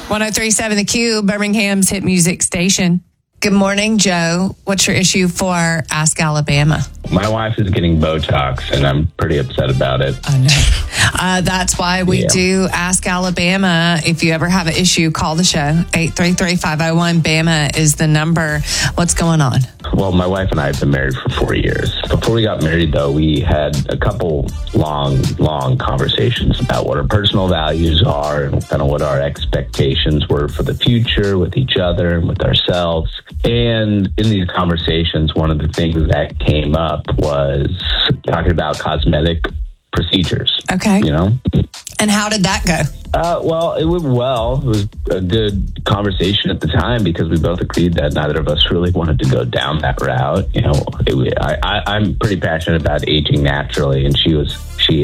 103.7 The Q, Birmingham's hit music station. Good morning, Joe. What's your issue for Ask Alabama? My wife is getting Botox, and I'm pretty upset about it. I know. That's why we do Ask Alabama. If you ever have an issue, call the show. 833-501-BAMA is the number. What's going on? Well, my wife and I have been married for 4 years. Before we got married, though, we had a couple long conversations about what our personal values are and kind of what our expectations were for the future with each other and with ourselves. And in these conversations, one of the things that came up was talking about cosmetic procedures. Okay. You know? And how did that go? Well, it went well. It was a good conversation at the time because we both agreed that neither of us really wanted to go down that route. You know, I'm pretty passionate about aging naturally, and she was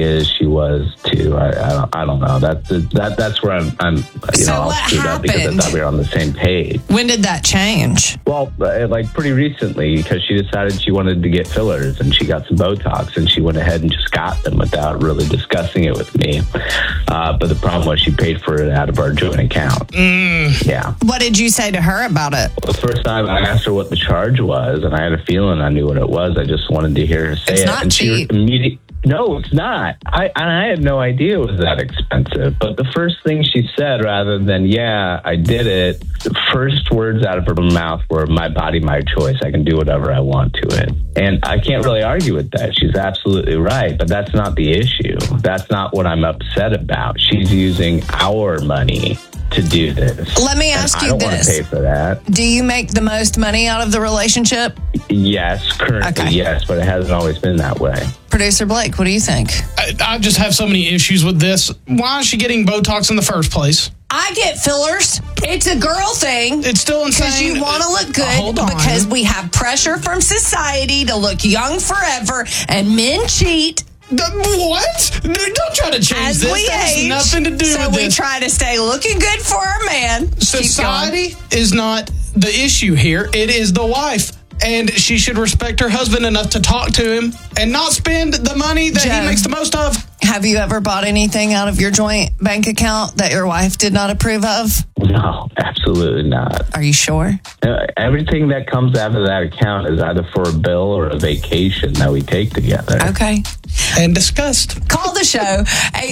too. I don't know. That's where I'm So all what screwed up because I thought we were on the same page. When did that change? Well, like pretty recently, because she decided she wanted to get fillers and she got some Botox, and she went ahead and just got them without really discussing it with me. But the problem was she paid for it out of our joint account. Yeah. What did you say to her about it? Well, the first time I asked her what the charge was, and I had a feeling I knew what it was. I just wanted to hear her say It's it. not And cheap. she immediately, no, it's not. I had no idea it was that expensive. But the first thing she said, rather than, yeah, I did it, the first words out of her mouth were, my body, my choice. I can do whatever I want to it. And I can't really argue with that. She's absolutely right. But that's not the issue. That's not what I'm upset about. She's using our money to do this. Let me ask you I don't want to this. pay for that. Do you make the most money out of the relationship? Yes, currently, Okay. yes, but it hasn't always been that way. Producer Blake, what do you think? I just have so many issues with this. Why is she getting Botox in the first place? I get fillers. It's a girl thing. It's still insane. Because you want to look good. Hold on. Because we have pressure from society to look young forever, and men cheat. What? Don't try to change As this. we That has age, nothing to do so with we this. try to stay looking good for our man. Keep going. Society is not the issue here. It is the wife. And she should respect her husband enough to talk to him and not spend the money that Joe, he makes the most of. Have you ever bought anything out of your joint bank account that your wife did not approve of? No, absolutely not. Are you sure? Everything that comes out of that account is either for a bill or a vacation that we take together. Okay. And disgust. Call the show.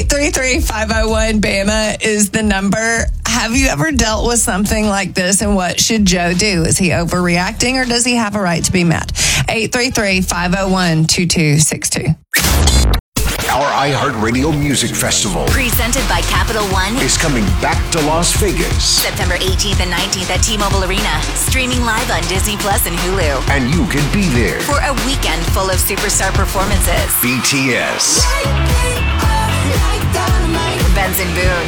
833-501-BAMA is the number. Have you ever dealt with something like this, and what should Joe do? Is he overreacting, or does he have a right to be mad? 833-501-2262. Our iHeartRadio Music Festival Presented by Capital One. is coming back to Las Vegas, September 18th and 19th at T-Mobile Arena. Streaming live on Disney Plus and Hulu. and you can be there. For a weekend full of superstar performances. BTS, Benson Boone.